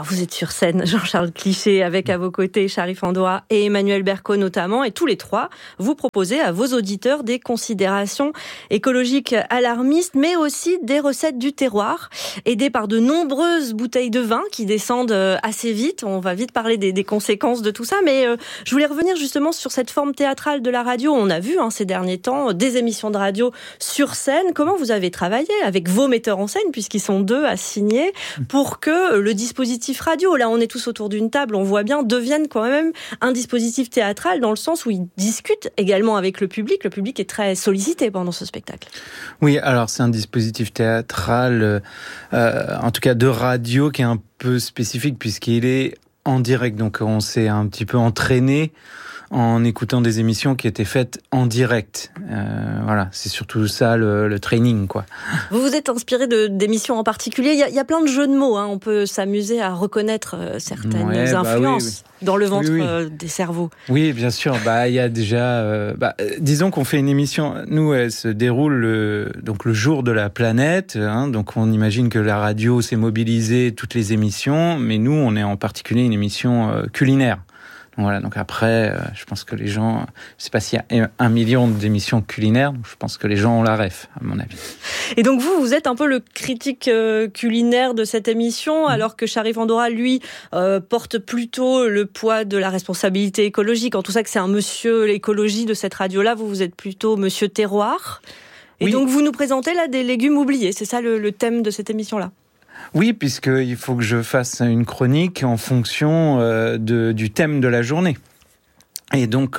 vous êtes sur scène, Jean-Charles Cliché, avec à vos côtés Cherif Andoua et Emmanuel Berco notamment, et tous les trois, vous proposez à vos auditeurs des considérations écologiques alarmistes, mais aussi des recettes du terroir, aidées par de nombreuses bouteilles de vin qui descendent assez vite. On va vite parler des conséquences de tout ça, mais je voulais revenir justement sur cette forme théâtrale de la radio. On a vu ces derniers temps des émissions de radio sur scène. Comment vous avez travaillé avec vos metteurs en scène, puisqu'ils sont 2 à signer, pour que le dispositif radio, là on est tous autour d'une table, on voit bien, devienne quand même un dispositif théâtral, dans le sens où ils discutent également avec le public. Le public est très sollicité pendant ce spectacle. Oui, alors c'est un dispositif théâtral, en tout cas de radio, qui est un peu spécifique puisqu'il est en direct. Donc on s'est un petit peu entraîné en écoutant des émissions qui étaient faites en direct. Voilà, c'est surtout ça le training, quoi. Vous vous êtes inspiré d'émissions en particulier. Il y a plein de jeux de mots. On peut s'amuser à reconnaître certaines influences dans le ventre des cerveaux. Oui, bien sûr. Il y a déjà. Disons qu'on fait une émission. Nous, elle se déroule donc le jour de la planète. Donc on imagine que la radio s'est mobilisée toutes les émissions, mais nous, on est en particulier une émission culinaire. Voilà, donc après, je pense que les gens, je sais pas s'il y a 1 million d'émissions culinaires, je pense que les gens ont la ref, à mon avis. Et donc vous êtes un peu le critique culinaire de cette émission, alors que Cherif Andoua, lui, porte plutôt le poids de la responsabilité écologique. En tout ça, que c'est un monsieur l'écologie de cette radio-là, vous êtes plutôt monsieur terroir. Et donc vous nous présentez là des légumes oubliés, c'est ça le thème de cette émission-là? Oui, puisqu'il faut que je fasse une chronique en fonction du thème de la journée. Et donc,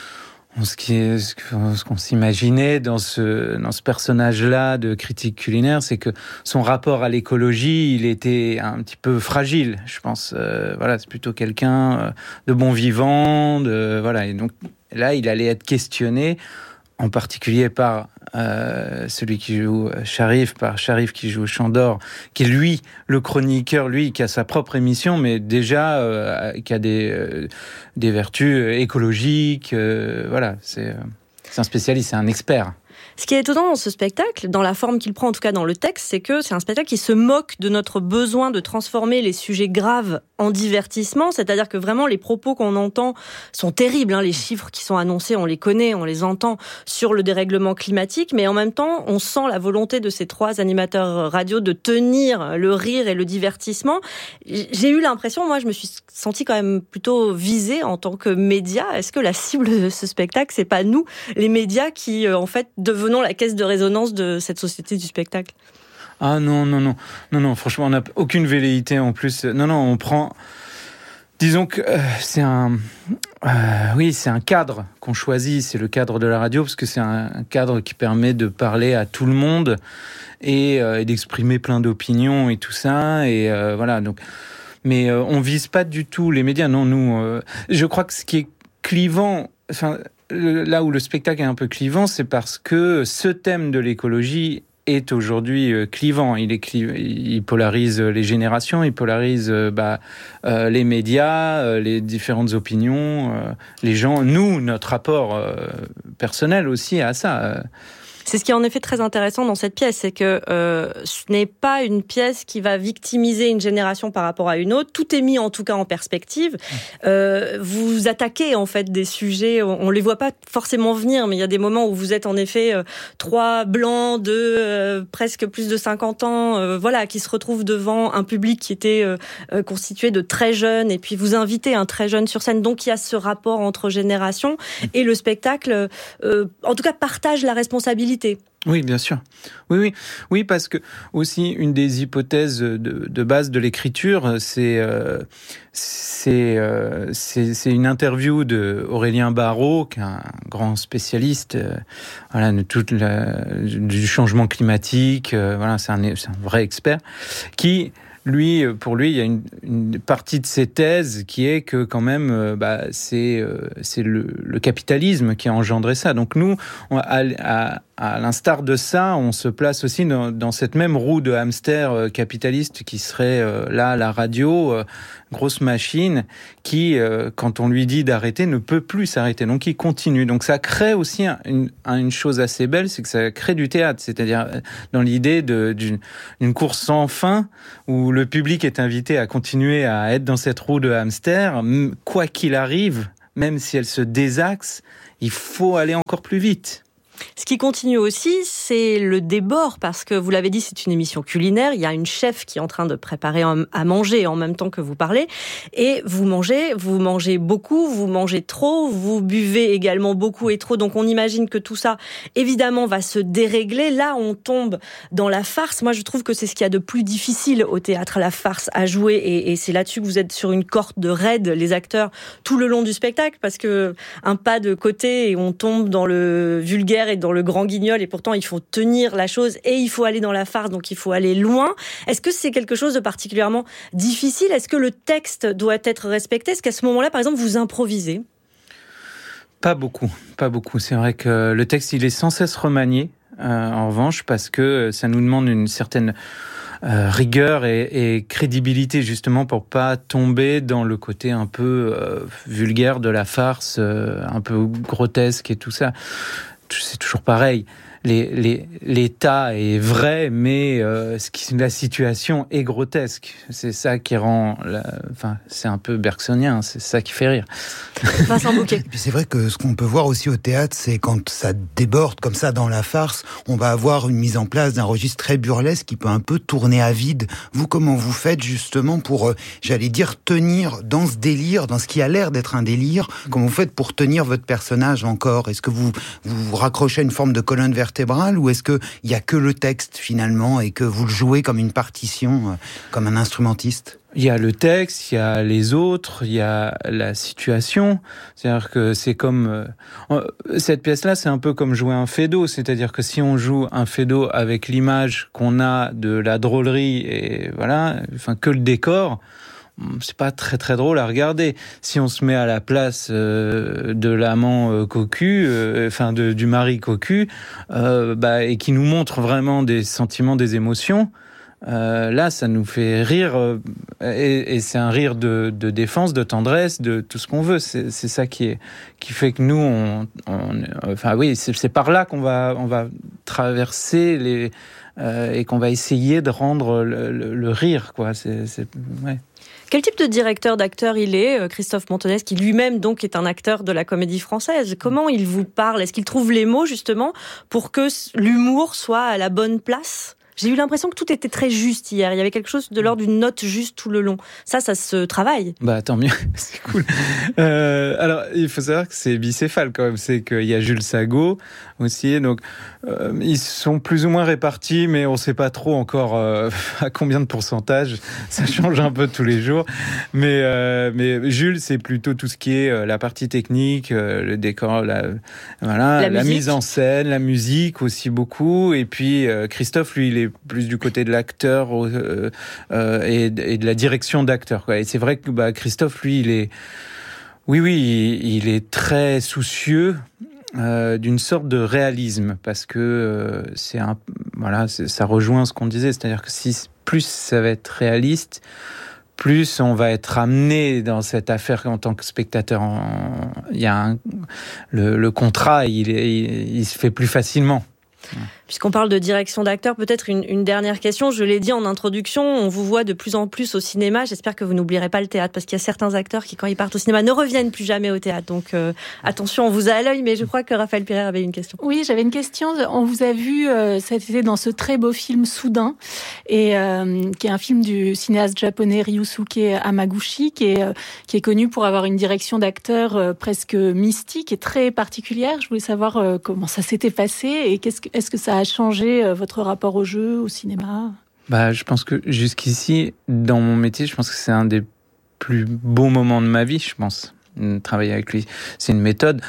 ce qu'on s'imaginait dans ce personnage-là de critique culinaire, c'est que son rapport à l'écologie, il était un petit peu fragile, je pense. C'est plutôt quelqu'un de bon vivant. Et donc là, il allait être questionné, en particulier par celui qui joue Cherif qui joue Chandor, qui est lui, le chroniqueur, lui, qui a sa propre émission, mais déjà qui a des vertus écologiques. C'est un spécialiste, c'est un expert. Ce qui est étonnant dans ce spectacle, dans la forme qu'il prend, en tout cas dans le texte, c'est que c'est un spectacle qui se moque de notre besoin de transformer les sujets graves en divertissement. C'est-à-dire que vraiment, les propos qu'on entend sont terribles. Les chiffres qui sont annoncés, on les connaît, on les entend sur le dérèglement climatique. Mais en même temps, on sent la volonté de ces 3 animateurs radio de tenir le rire et le divertissement. J'ai eu l'impression, moi, je me suis sentie quand même plutôt visée en tant que média. Est-ce que la cible de ce spectacle, c'est pas nous, les médias, qui, en fait, devenons la caisse de résonance de cette société du spectacle? Ah non, franchement, on n'a aucune velléité en plus. Non, on prend... Disons que c'est un cadre qu'on choisit, c'est le cadre de la radio, parce que c'est un cadre qui permet de parler à tout le monde et d'exprimer plein d'opinions et tout ça, et donc... Mais on vise pas du tout les médias, non, nous... je crois que ce qui est clivant... Là où le spectacle est un peu clivant, c'est parce que ce thème de l'écologie est aujourd'hui clivant. Il polarise les générations, il polarise les médias, les différentes opinions, les gens. Nous, notre rapport personnel aussi à ça. C'est ce qui est en effet très intéressant dans cette pièce, c'est que ce n'est pas une pièce qui va victimiser une génération par rapport à une autre. Tout est mis en tout cas en perspective. Vous attaquez en fait des sujets, on les voit pas forcément venir, mais il y a des moments où vous êtes en effet 3 blancs de presque plus de 50 ans, qui se retrouvent devant un public qui était constitué de très jeunes, et puis vous invitez un très jeune sur scène. Donc il y a ce rapport entre générations, et le spectacle, en tout cas, partage la responsabilité. Oui, bien sûr. Oui, parce que aussi une des hypothèses de base de l'écriture, c'est une interview de Aurélien Barraud, qui est un grand spécialiste, du changement climatique. C'est un vrai expert qui... Pour lui, il y a une partie de ses thèses qui est que quand même, c'est le capitalisme qui a engendré ça. Donc nous, à l'instar de ça, on se place aussi dans cette même roue de hamster capitaliste qui serait là, la radio, grosse machine, qui, quand on lui dit d'arrêter, ne peut plus s'arrêter. Donc, il continue. Donc, ça crée aussi une chose assez belle, c'est que ça crée du théâtre. C'est-à-dire, dans l'idée d'une course sans fin, où le public est invité à continuer à être dans cette roue de hamster, quoi qu'il arrive, même si elle se désaxe, il faut aller encore plus vite. Ce qui continue aussi, c'est le débord, parce que vous l'avez dit, c'est une émission culinaire. Il y a une chef qui est en train de préparer à manger en même temps que vous parlez. Et vous mangez beaucoup, vous mangez trop, vous buvez également beaucoup et trop. Donc on imagine que tout ça, évidemment, va se dérégler. Là, on tombe dans la farce. Moi, je trouve que c'est ce qu'il y a de plus difficile au théâtre, la farce à jouer. Et c'est là-dessus que vous êtes sur une corde de raide, les acteurs, tout le long du spectacle, parce que un pas de côté et on tombe dans le vulgaire et dans le grand guignol, et pourtant il faut tenir la chose et il faut aller dans la farce, donc il faut aller loin. Est-ce que c'est quelque chose de particulièrement difficile ? Est-ce que le texte doit être respecté ? Est-ce qu'à ce moment-là, par exemple, vous improvisez ? Pas beaucoup. C'est vrai que le texte, il est sans cesse remanié, en revanche, parce que ça nous demande une certaine rigueur et crédibilité, justement, pour pas tomber dans le côté un peu vulgaire de la farce, un peu grotesque et tout ça. C'est toujours pareil. L'état est vrai, mais la situation est grotesque. C'est ça qui rend... c'est un peu bergsonien, c'est ça qui fait rire. Vincent Bouquet. Et puis c'est vrai que ce qu'on peut voir aussi au théâtre, c'est quand ça déborde comme ça dans la farce, on va avoir une mise en place d'un registre très burlesque qui peut un peu tourner à vide. Vous, comment vous faites justement pour, j'allais dire, tenir dans ce délire, dans ce qui a l'air d'être un délire, comment vous faites pour tenir votre personnage encore ? Est-ce que vous raccrochez à une forme de colonne vertébrale, ou est-ce qu'il n'y a que le texte finalement et que vous le jouez comme une partition, comme un instrumentiste ? Il y a le texte, il y a les autres, il y a la situation. C'est-à-dire que c'est comme... cette pièce-là, c'est un peu comme jouer un feydeau. C'est-à-dire que si on joue un feydeau avec l'image qu'on a de la drôlerie et voilà, que le décor, c'est pas très très drôle à regarder. Si on se met à la place de l'amant cocu, du mari cocu, et qui nous montre vraiment des sentiments, des émotions, là, ça nous fait rire, et c'est un rire de défense, de tendresse, de tout ce qu'on veut. C'est ça qui fait que nous, c'est par là qu'on va traverser et qu'on va essayer de rendre le rire, quoi. Ouais. Quel type de directeur, d'acteur il est, Christophe Montonès, qui lui-même donc est un acteur de la Comédie Française ? Comment il vous parle ? Est-ce qu'il trouve les mots justement pour que l'humour soit à la bonne place ? J'ai eu l'impression que tout était très juste hier. Il y avait quelque chose de l'ordre d'une note juste tout le long. Ça se travaille. Tant mieux, c'est cool. Alors, il faut savoir que c'est bicéphale quand même. C'est qu'il y a Jules Sago aussi. Donc, ils sont plus ou moins répartis, mais on ne sait pas trop encore à combien de pourcentage. Ça change un peu tous les jours. Mais Jules, c'est plutôt tout ce qui est la partie technique, le décor, la mise en scène, la musique aussi beaucoup. Et puis, Christophe, lui, il est plus du côté de l'acteur et de la direction d'acteur, quoi. Et c'est vrai que Christophe, lui, il est très soucieux d'une sorte de réalisme, parce que ça rejoint ce qu'on disait, c'est-à-dire que si plus ça va être réaliste, plus on va être amené dans cette affaire en tant que spectateur. Il y a le contrat, il se fait plus facilement. Puisqu'on parle de direction d'acteur, peut-être une dernière question. Je l'ai dit en introduction, on vous voit de plus en plus au cinéma. J'espère que vous n'oublierez pas le théâtre, parce qu'il y a certains acteurs qui, quand ils partent au cinéma, ne reviennent plus jamais au théâtre. Donc attention, on vous a à l'œil, mais je crois que Raphaël Pirer avait une question. Oui, j'avais une question. On vous a vu cet été dans ce très beau film Soudain, et qui est un film du cinéaste japonais Ryusuke Hamaguchi, qui est connu pour avoir une direction d'acteur presque mystique et très particulière. Je voulais savoir comment ça s'était passé, et est-ce que ça a changé votre rapport au jeu, au cinéma ? Je pense que jusqu'ici, dans mon métier, je pense que c'est un des plus beaux moments de ma vie, je pense. Travailler avec lui, c'est une méthode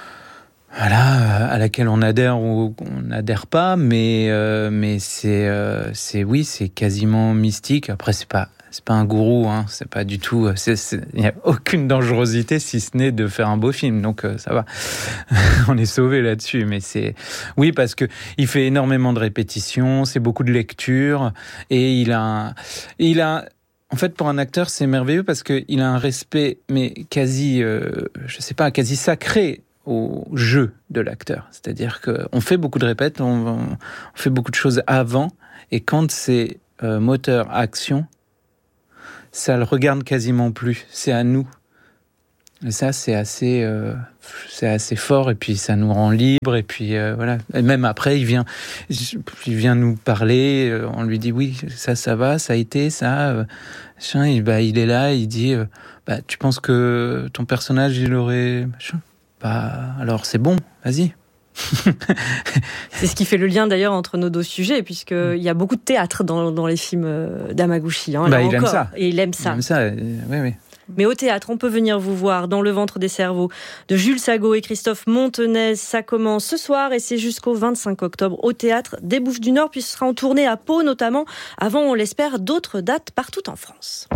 à laquelle on adhère ou on n'adhère pas, mais c'est quasiment mystique. Après, c'est c'est pas un gourou, hein, c'est pas du tout. Il n'y a aucune dangerosité si ce n'est de faire un beau film, donc ça va. On est sauvé là-dessus, mais oui, parce que il fait énormément de répétitions, c'est beaucoup de lecture, et il a. En fait, pour un acteur, c'est merveilleux parce qu'il a un respect, mais quasi sacré au jeu de l'acteur. C'est-à-dire qu'on fait beaucoup de répètes, on fait beaucoup de choses avant, et quand c'est moteur, action, ça le regarde quasiment plus. C'est à nous. Et ça, c'est assez fort, et puis ça nous rend libres, et puis voilà. Et même après, il vient nous parler, on lui dit oui, ça va, ça a été, ça. Il est là, il dit, tu penses que ton personnage, il aurait... alors c'est bon, vas-y. C'est ce qui fait le lien d'ailleurs entre nos deux sujets, puisqu'il y a beaucoup de théâtre dans les films d'Hamaguchi. Hein, il aime ça. Et il aime ça. Oui. Mais au théâtre, on peut venir vous voir dans Le ventre des cerveaux de Jules Sago et Christophe Montenez. Ça commence ce soir et c'est jusqu'au 25 octobre au théâtre des Bouches du Nord, puis ce sera en tournée à Pau notamment, avant, on l'espère, d'autres dates partout en France.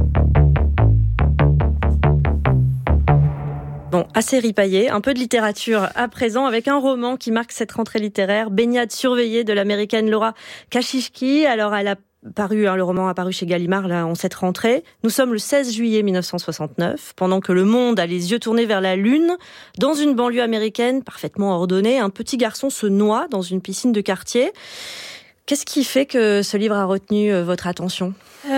Bon, assez ripaillé, un peu de littérature à présent avec un roman qui marque cette rentrée littéraire, Baignade surveillée de l'américaine Laura Kashishki. Alors elle a le roman a paru chez Gallimard là, en cette rentrée. Nous sommes le 16 juillet 1969, pendant que le monde a les yeux tournés vers la Lune. Dans une banlieue américaine parfaitement ordonnée, un petit garçon se noie dans une piscine de quartier. Qu'est-ce qui fait que ce livre a retenu votre attention ?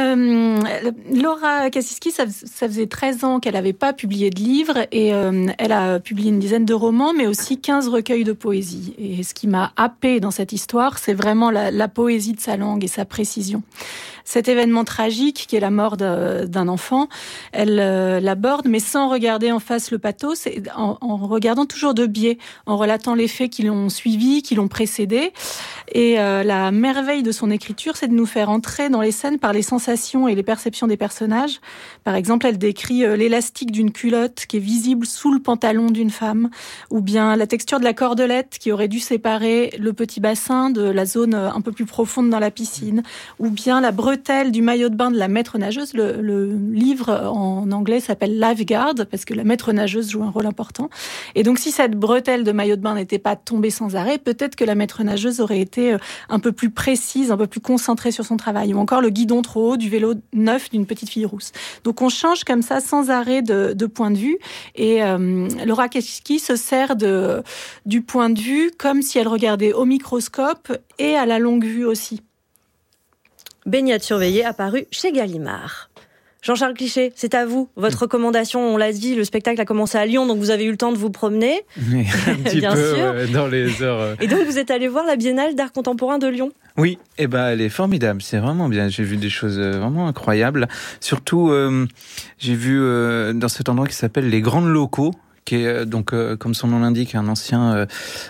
Laura Kashishki, ça faisait 13 ans qu'elle n'avait pas publié de livre et elle a publié une dizaine de romans, mais aussi 15 recueils de poésie. Et ce qui m'a happée dans cette histoire, c'est vraiment la poésie de sa langue et sa précision. Cet événement tragique, qui est la mort d'un enfant, elle l'aborde, mais sans regarder en face le pathos, en regardant toujours de biais, en relatant les faits qui l'ont suivi, qui l'ont précédé. Et la merveille de son écriture, c'est de nous faire entrer dans les scènes par les sensations et les perceptions des personnages. Par exemple, elle décrit l'élastique d'une culotte qui est visible sous le pantalon d'une femme, ou bien la texture de la cordelette qui aurait dû séparer le petit bassin de la zone un peu plus profonde dans la piscine, ou bien la bretelle du maillot de bain de la maître nageuse. Le livre en anglais s'appelle Lifeguard, parce que la maître nageuse joue un rôle important. Et donc, si cette bretelle de maillot de bain n'était pas tombée sans arrêt, peut-être que la maître nageuse aurait été un peu plus précise, un peu plus concentrée sur son travail. Ou encore le guidon trop haut du vélo neuf d'une petite fille rousse. Donc, on change comme ça, sans arrêt, de point de vue. Et Laura Kashishki se sert du point de vue comme si elle regardait au microscope et à la longue vue aussi. Baignade surveillée, apparu chez Gallimard. Jean-Charles Cliché, c'est à vous. Votre recommandation, on l'a dit, le spectacle a commencé à Lyon, donc vous avez eu le temps de vous promener. Mais un petit bien peu, sûr. dans les heures. Et donc vous êtes allé voir la Biennale d'art contemporain de Lyon. Oui, elle est formidable, c'est vraiment bien. J'ai vu des choses vraiment incroyables. Surtout, j'ai vu dans cet endroit qui s'appelle les Grandes Locaux, qui est donc, comme son nom l'indique, un ancien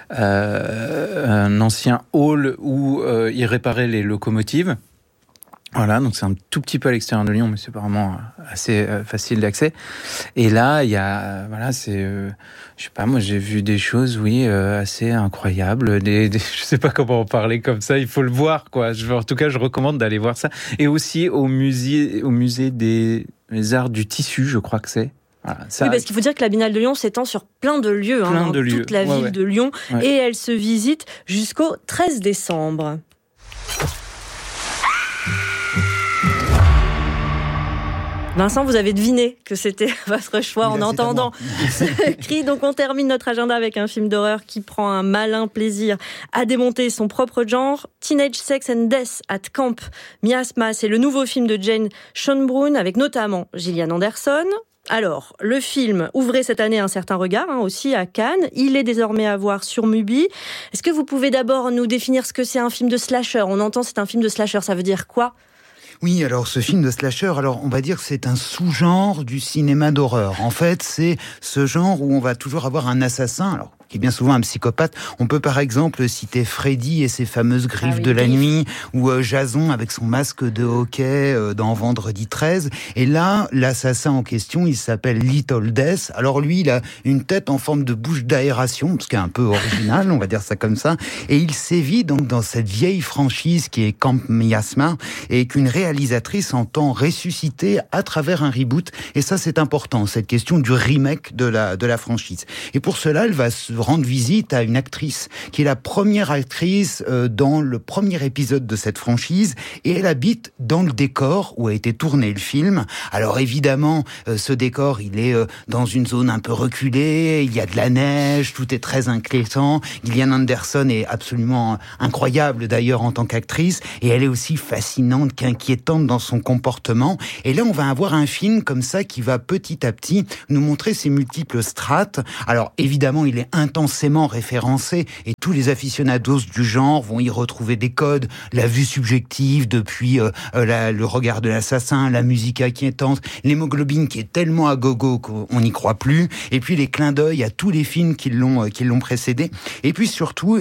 hall où ils réparaient les locomotives. Voilà, donc c'est un tout petit peu à l'extérieur de Lyon, mais c'est vraiment assez facile d'accès. Et là, il y a, je sais pas, moi j'ai vu des choses, assez incroyables. Je sais pas comment en parler comme ça. Il faut le voir, quoi. En tout cas, je recommande d'aller voir ça. Et aussi au musée des arts du tissu, je crois que c'est. Voilà, ça... Oui, parce qu'il faut dire que la Biennale de Lyon s'étend sur plein de lieux, dans toute la ville de Lyon, et elle se visite jusqu'au 13 décembre. Vincent, vous avez deviné que c'était votre choix en entendant ce cri. Donc on termine notre agenda avec un film d'horreur qui prend un malin plaisir à démonter son propre genre. Teenage Sex and Death at Camp Miasma, c'est le nouveau film de Jane Schönbrunn avec notamment Gillian Anderson. Alors, le film ouvrait cette année un certain regard, aussi à Cannes. Il est désormais à voir sur Mubi. Est-ce que vous pouvez d'abord nous définir ce que c'est un film de slasher ? On entend c'est un film de slasher, ça veut dire quoi ? Oui, alors ce film de slasher, on va dire que c'est un sous-genre du cinéma d'horreur. En fait, c'est ce genre où on va toujours avoir un assassin, alors qui est bien souvent un psychopathe. On peut par exemple citer Freddy et ses fameuses griffes de la nuit, ou Jason avec son masque de hockey dans Vendredi 13. Et là, l'assassin en question, il s'appelle Little Death. Alors lui, il a une tête en forme de bouche d'aération, ce qui est un peu original, on va dire ça comme ça. Et il sévit donc dans cette vieille franchise qui est Camp Miasma, et qu'une réalisatrice entend ressusciter à travers un reboot. Et ça, c'est important, cette question du remake de la franchise. Et pour cela, elle va se rendre visite à une actrice qui est la première actrice dans le premier épisode de cette franchise, et elle habite dans le décor où a été tourné le film. Alors évidemment, ce décor, il est dans une zone un peu reculée, il y a de la neige, tout est très inquiétant. Gillian Anderson est absolument incroyable d'ailleurs en tant qu'actrice, et elle est aussi fascinante qu'inquiétante dans son comportement. Et là, on va avoir un film comme ça qui va petit à petit nous montrer ses multiples strates. Alors évidemment, il est intensément référencé, et tous les aficionados du genre vont y retrouver des codes, la vue subjective depuis le regard de l'assassin, la musique inquiétante, l'hémoglobine qui est tellement à gogo qu'on n'y croit plus, et puis les clins d'œil à tous les films qui l'ont précédé. Et puis surtout,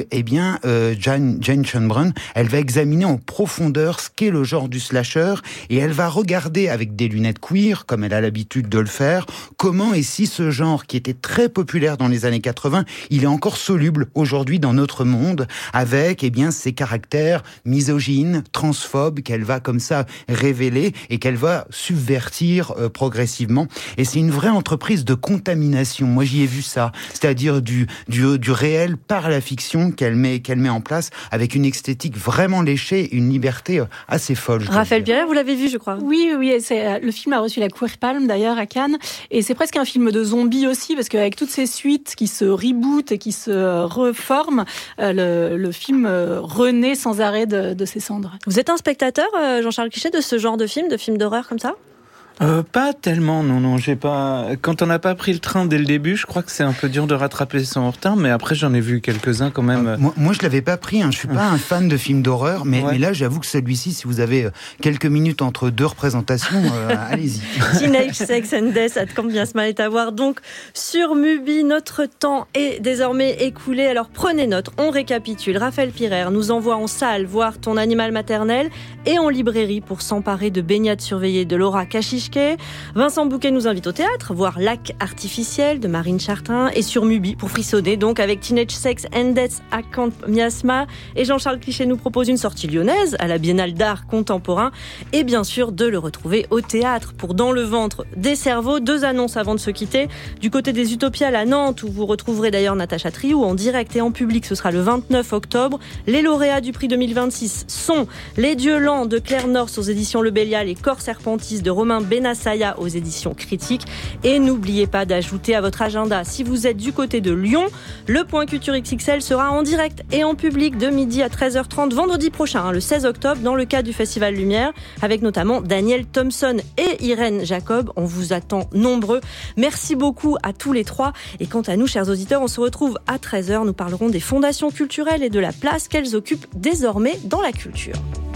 Jane Schoenbrunn, elle va examiner en profondeur ce qu'est le genre du slasher, et elle va regarder avec des lunettes queer, comme elle a l'habitude de le faire, comment et si ce genre qui était très populaire dans les années 80, il est encore soluble aujourd'hui dans notre monde, avec ses caractères misogynes, transphobes, qu'elle va comme ça révéler et qu'elle va subvertir progressivement. Et c'est une vraie entreprise de contamination. Moi, j'y ai vu ça, c'est-à-dire du réel par la fiction qu'elle met en place, avec une esthétique vraiment léchée, une liberté assez folle. Raphaël Pierre, vous l'avez vu, je crois. Oui, le film a reçu la Queer Palm d'ailleurs à Cannes, et c'est presque un film de zombies aussi, parce qu'avec toutes ces suites qui se rebootent et qui se reforment, le film renaît sans arrêt de ses cendres. Vous êtes un spectateur, Jean-Charles Cliché, de ce genre de film d'horreur comme ça ? Pas tellement, non, j'ai pas. Quand on n'a pas pris le train dès le début, je crois que c'est un peu dur de rattraper son retard, mais après j'en ai vu quelques-uns quand même. Moi je l'avais pas pris, je suis pas un fan de films d'horreur, mais là j'avoue que celui-ci, si vous avez quelques minutes entre deux représentations, allez-y. Teenage Sex and Death at Camp Miasma est à voir donc sur Mubi. Notre temps est désormais écoulé, alors prenez note, on récapitule. Raphaël Pirer nous envoie en salle voir Ton animal maternel, et en librairie pour s'emparer de Baignade surveillée de Laura Kachichke. Vincent Bouquet nous invite au théâtre, voir Lac artificiel de Marine Chartrain, et sur Mubi pour frissonner donc avec Teenage Sex and Death à Camp Miasma. Et Jean-Charles Cliché nous propose une sortie lyonnaise à la Biennale d'art contemporain, et bien sûr de le retrouver au théâtre pour Dans le ventre des cerveaux. 2 annonces avant de se quitter. Du côté des Utopiales à Nantes, où vous retrouverez d'ailleurs Natacha Triou en direct et en public, ce sera le 29 octobre. Les lauréats du prix 2026 sont Les Dieux lents de Claire Norse aux éditions Le Bélial et Corps Serpentis de Romain Benassaya aux éditions Critiques. Et n'oubliez pas d'ajouter à votre agenda, si vous êtes du côté de Lyon, le Point Culture XXL sera en direct et en public de midi à 13h30 vendredi prochain, le 16 octobre, dans le cadre du Festival Lumière, avec notamment Daniel Thompson et Irène Jacob. On vous attend nombreux. Merci beaucoup à tous les 3. Et quant à nous, chers auditeurs, on se retrouve à 13h. Nous parlerons des fondations culturelles et de la place qu'elles occupent désormais dans la culture.